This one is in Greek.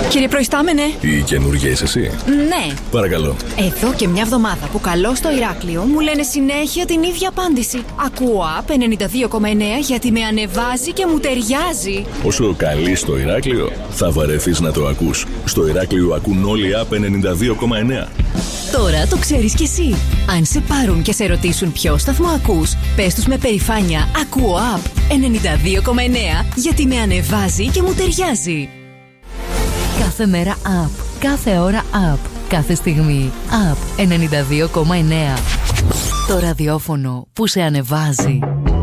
Κύριε Προϊστάμενε. Η καινούργια είσαι εσύ? Ναι. Παρακαλώ. Εδώ και μια εβδομάδα που καλώ στο Ηράκλειο μου λένε συνέχεια την ίδια απάντηση. Ακούω App 92,9 γιατί με ανεβάζει και μου ταιριάζει. Όσο καλεί στο Ηράκλειο, θα βαρεθείς να το ακούς. Στο Ηράκλειο ακούν όλοι App 92,9. Τώρα το ξέρεις κι εσύ. Αν σε πάρουν και σε ρωτήσουν ποιο σταθμό ακούς, πες τους με περηφάνεια ακούω App 92,9 γιατί με ανεβάζει και μου ταιριάζει. Κάθε μέρα App, κάθε ώρα App, κάθε στιγμή App 92,9. Το ραδιόφωνο που σε ανεβάζει.